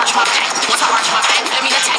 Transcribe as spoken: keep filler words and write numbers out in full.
rush my pain, once I rush my pain, let me attack.